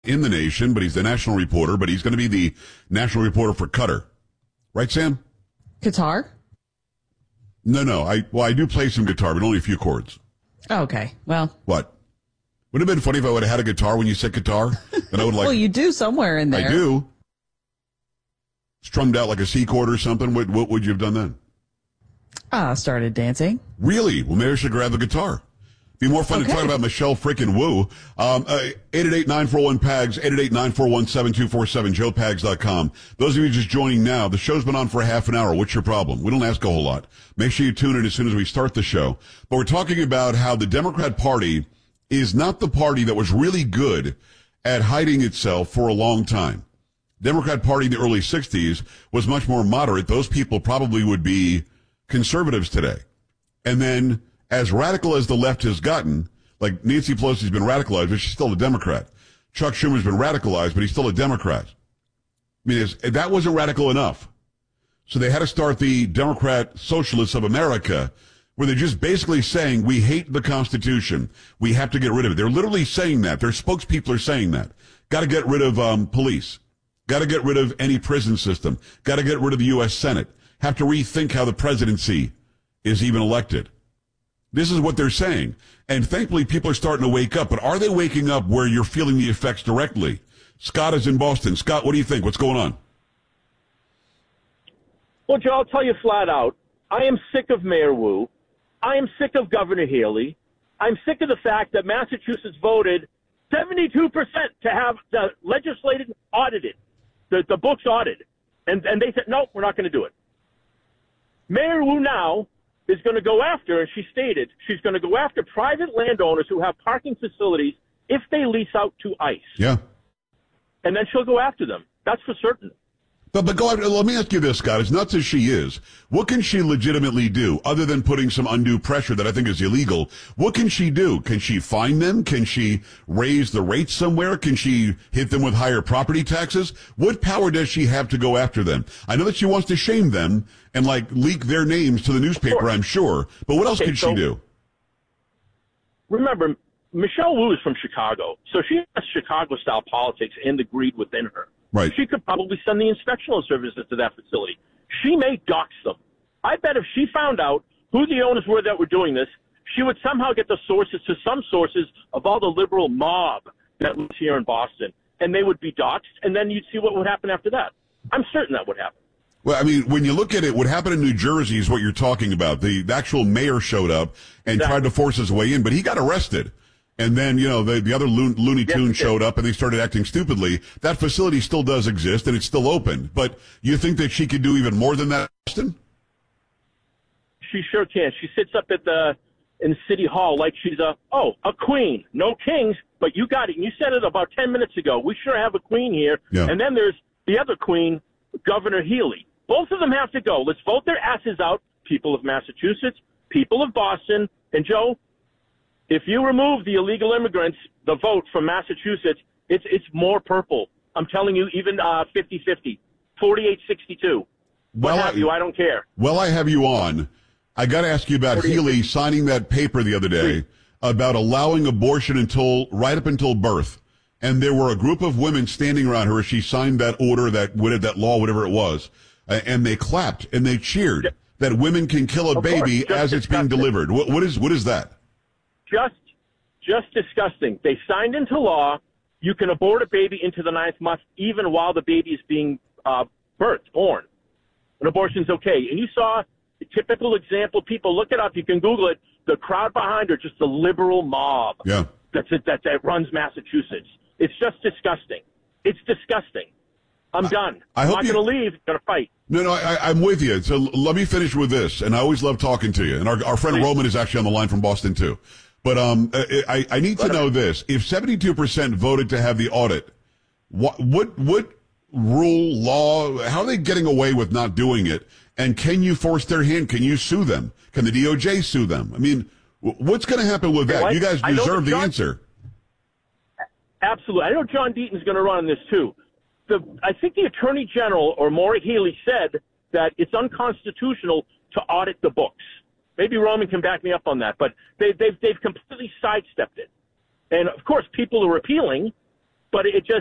in the nation, but he's the national reporter, but he's going to be the national reporter for Qatar. Right, Sam? Qatar? No. I do play some guitar, but only a few chords. Oh, okay. Well. What? Would it have been funny if I would have had a guitar when you said guitar? Then I would Well, you do somewhere in there. I do. Strummed out like a C chord or something. What would you have done then? Started dancing. Really? Well, maybe I should grab the guitar. Be more fun to talk about Michelle freaking Wu. 888-941-PAGS, 888-941-7247, joepags.com. Those of you just joining now, the show's been on for a half an hour. What's your problem? We don't ask a whole lot. Make sure you tune in as soon as we start the show. But we're talking about how the Democrat Party is not the party that was really good at hiding itself for a long time. Democrat Party in the early 60s was much more moderate. Those people probably would be conservatives today. And then, as radical as the left has gotten, like Nancy Pelosi's been radicalized, but she's still a Democrat. Chuck Schumer's been radicalized, but he's still a Democrat. I mean, that wasn't radical enough. So they had to start the Democrat Socialists of America, where they're just basically saying, we hate the Constitution. We have to get rid of it. They're literally saying that. Their spokespeople are saying that. Got to get rid of police. Got to get rid of any prison system. Got to get rid of the U.S. Senate. Have to rethink how the presidency is even elected. This is what they're saying. And thankfully, people are starting to wake up. But are they waking up where you're feeling the effects directly? Scott is in Boston. Scott, what do you think? What's going on? Well, Joe, I'll tell you flat out. I am sick of Mayor Wu. I am sick of Governor Healy. I'm sick of the fact that Massachusetts voted 72% to have the legislative audited, the books audited. And they said, no, we're not going to do it. Mayor Wu now is going to go after, and she stated, she's going to go after private landowners who have parking facilities if they lease out to ICE. Yeah. And then she'll go after them. That's for certain. But go after, let me ask you this, Scott. As nuts as she is, what can she legitimately do other than putting some undue pressure that I think is illegal? What can she do? Can she fine them? Can she raise the rates somewhere? Can she hit them with higher property taxes? What power does she have to go after them? I know that she wants to shame them and leak their names to the newspaper, I'm sure. But what else can she do? Remember, Michelle Wu is from Chicago, so she has Chicago-style politics and the greed within her. Right. She could probably send the inspectional services to that facility. She may dox them. I bet if she found out who the owners were that were doing this, she would somehow get the sources to some sources of all the liberal mob that lives here in Boston, and they would be doxxed, and then you'd see what would happen after that. I'm certain that would happen. Well, I mean, when you look at it, what happened in New Jersey is what you're talking about. The actual mayor showed up and tried to force his way in, but he got arrested. And then, the other Looney Tunes showed up and they started acting stupidly. That facility still does exist and it's still open. But you think that she could do even more than that, Austin? She sure can. She sits up in City Hall like she's a queen. No kings, but you got it. And you said it about 10 minutes ago. We sure have a queen here. Yeah. And then there's the other queen, Governor Healy. Both of them have to go. Let's vote their asses out, people of Massachusetts, people of Boston. And, Joe, if you remove the illegal immigrants, the vote from Massachusetts, it's more purple. I'm telling you, even 50-50, 48-62. What have you? I don't care. Well, I have you on. I got to ask you about Healy signing that paper the other day about allowing abortion right up until birth. And there were a group of women standing around her as she signed that order, that law, whatever it was. And they clapped and they cheered that women can kill a baby as it's being delivered. What is that? Just disgusting. They signed into law you can abort a baby into the 9th month even while the baby is being born. An abortion's okay. And you saw the typical example. People look it up. You can Google it. The crowd behind her, just the liberal mob. Yeah. That runs Massachusetts. It's just disgusting. It's disgusting. I'm done. I'm not going to leave. I'm going to fight. No, I'm with you. So let me finish with this. And I always love talking to you. And our friend Roman is actually on the line from Boston, too. But I need to know this. If 72% voted to have the audit, what rule, law, how are they getting away with not doing it? And can you force their hand? Can you sue them? Can the DOJ sue them? I mean, what's going to happen with that? You guys deserve the answer. Absolutely. I know John Deaton's going to run on this, too. I think the Attorney General, or Maura Healey, said that it's unconstitutional to audit the books. Maybe Roman can back me up on that, but they've completely sidestepped it. And, of course, people are appealing, but it just